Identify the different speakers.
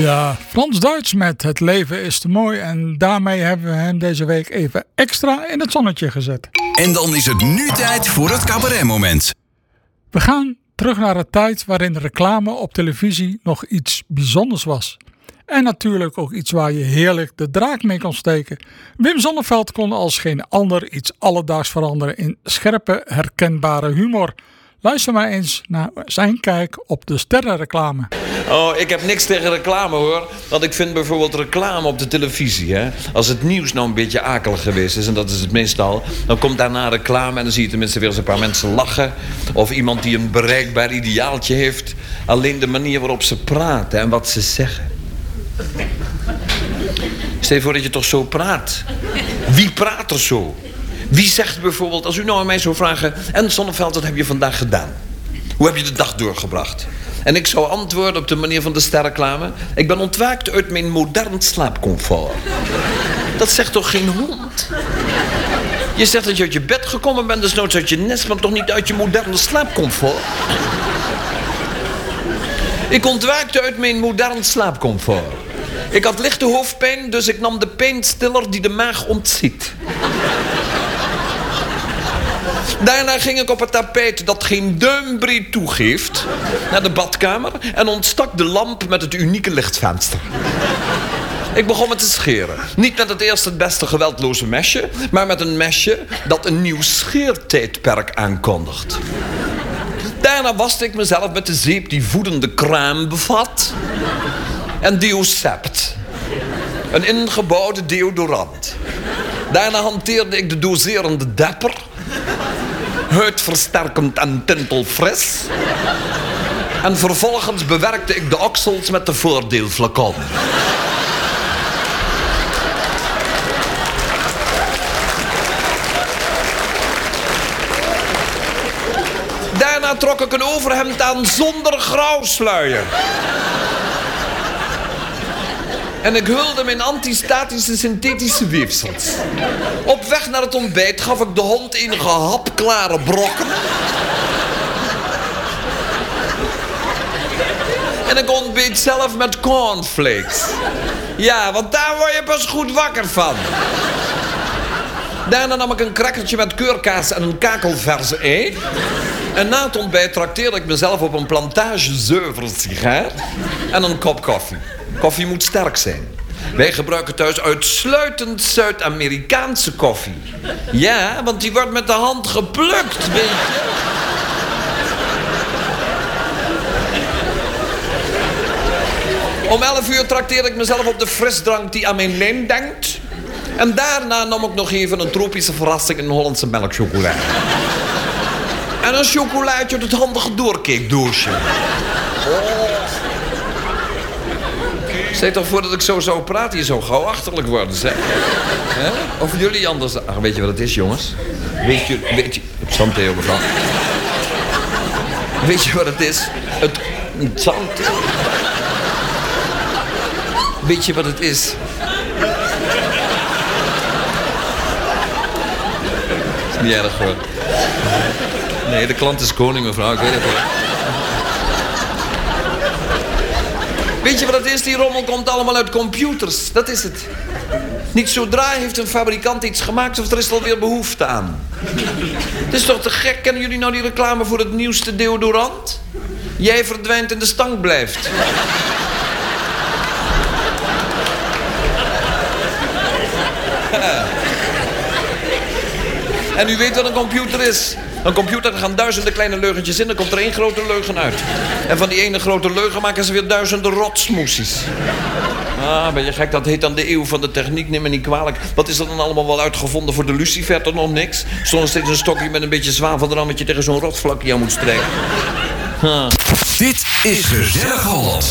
Speaker 1: Ja, Frans-Duits met Het leven is te mooi. En daarmee hebben we hem deze week even extra in het zonnetje gezet.
Speaker 2: En dan is het nu tijd voor het cabaretmoment.
Speaker 1: We gaan terug naar een tijd waarin reclame op televisie nog iets bijzonders was. En natuurlijk ook iets waar je heerlijk de draak mee kon steken. Wim Sonneveld kon als geen ander iets alledaags veranderen in scherpe, herkenbare humor. Luister maar eens naar zijn kijk op de sterrenreclame.
Speaker 3: Oh, ik heb niks tegen reclame hoor. Want ik vind bijvoorbeeld reclame op de televisie. Hè? Als het nieuws nou een beetje akelig geweest is, en dat is het meestal, dan komt daarna reclame en dan zie je tenminste weer eens een paar mensen lachen. Of iemand die een bereikbaar ideaaltje heeft. Alleen de manier waarop ze praten en wat ze zeggen. Stel je voor dat je toch zo praat. Wie praat er zo? Wie zegt bijvoorbeeld, als u nou aan mij zou vragen, en Sonneveld, wat heb je vandaag gedaan? Hoe heb je de dag doorgebracht? En ik zou antwoorden op de manier van de sterreclame: ik ben ontwaakt uit mijn modern slaapcomfort. Dat zegt toch geen hond? Je zegt dat je uit je bed gekomen bent, dus nooit uit je nest, maar toch niet uit je moderne slaapcomfort? Ik ontwaakte uit mijn modern slaapcomfort. Ik had lichte hoofdpijn, dus ik nam de pijnstiller die de maag ontziet. Daarna ging ik op het tapijt dat geen duimbreed toegeeft naar de badkamer en ontstak de lamp met het unieke lichtvenster. Ik begon me te scheren. Niet met het eerste het beste geweldloze mesje, maar met een mesje dat een nieuw scheertijdperk aankondigt. Daarna waste ik mezelf met de zeep die voedende crème bevat en Deosept, een ingebouwde deodorant. Daarna hanteerde ik de doserende depper, huidversterkend en tintelfris. En vervolgens bewerkte ik de oksels met de voordeelflacon. Daarna trok ik een overhemd aan zonder grauwsluier. En ik hulde mijn antistatische synthetische weefsels. Op weg naar het ontbijt gaf ik de hond enige hapklare brokken. En ik ontbeet zelf met cornflakes. Ja, want daar word je pas goed wakker van. Daarna nam ik een crackertje met keurkaas en een kakelverse ei. En na het ontbijt trakteerde ik mezelf op een plantage zuiver sigaar en een kop koffie. Koffie moet sterk zijn. Wij gebruiken thuis uitsluitend Zuid-Amerikaanse koffie. Ja, want die wordt met de hand geplukt, weet je. Om 11 uur trakteerde ik mezelf op de frisdrank die aan mijn lijn denkt. En daarna nam ik nog even een tropische verrassing in een Hollandse melkchocolade. En een chocolaatje uit het handige doorkeekdoosje. Stel je toch voor dat ik zo zou praten, je zou gauw achterlijk worden, zeg. Of jullie anders. Ach, weet je wat het is, jongens? Weet je... Ik zand tegen mevrouw. Weet je wat het is? Het zand. Weet je wat het is? Is niet erg hoor. Nee, de klant is koning, mevrouw. Ik weet het wel. Weet je wat het is? Die rommel komt allemaal uit computers. Dat is het. Niet zodra heeft een fabrikant iets gemaakt of er is alweer behoefte aan. Het is toch te gek? Kennen jullie nou die reclame voor het nieuwste deodorant? Jij verdwijnt en de stank blijft. En u weet wat een computer is. Een computer, daar gaan duizenden kleine leugentjes in, dan komt er één grote leugen uit. En van die ene grote leugen maken ze weer duizenden rotsmoesies. Ah, ben je gek, dat heet dan de eeuw van de techniek, neem me niet kwalijk. Wat is er dan allemaal wel uitgevonden voor de lucifer, toch nog niks? Stond er steeds een stokje met een beetje zwaveldrammetje tegen zo'n rotvlakje aan moet strijken.
Speaker 2: Dit is Gezellig Holland.